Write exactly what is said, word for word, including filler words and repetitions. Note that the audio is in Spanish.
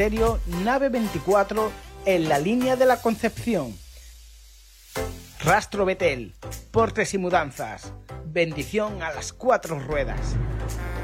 Cementerio Nave veinticuatro en la línea de la Concepción. Rastro Betel, portes y mudanzas. Bendición a las cuatro ruedas.